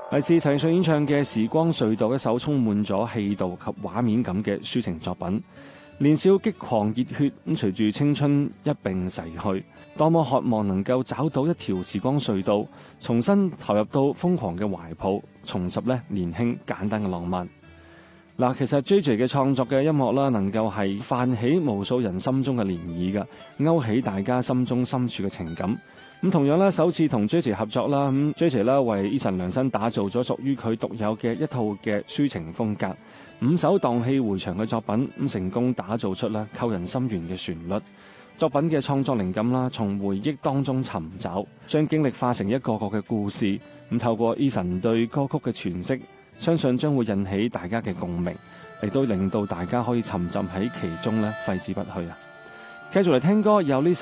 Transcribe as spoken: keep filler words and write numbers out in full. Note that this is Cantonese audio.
嚟自陳奕迅演唱嘅《時光隧道》，一首充滿咗氣度及畫面感嘅抒情作品。年少激狂熱血，咁隨住青春一並逝去，多麼渴望能夠找到一條時光隧道，重新投入到瘋狂嘅懷抱，重拾咧年輕簡單嘅浪漫。嗱，其實 J J 嘅創作嘅音樂啦，能夠係泛起無數人心中嘅漣漪嘅，勾起大家心中深處嘅情感。咁同樣咧，首次同 J J 合作啦，咁 J J 咧為 Eason 量身打造咗屬於佢獨有嘅一套嘅抒情風格，五首蕩氣迴腸嘅作品，咁成功打造出啦扣人心弦嘅旋律。作品嘅創作靈感啦，從回憶當中尋找，將經歷化成一個個嘅故事。咁透過 Eason 對歌曲嘅詮釋，相信將會引起大家嘅共鳴，亦都令到大家可以沉浸喺其中咧，揮之不去啊！繼續嚟聽歌，有呢首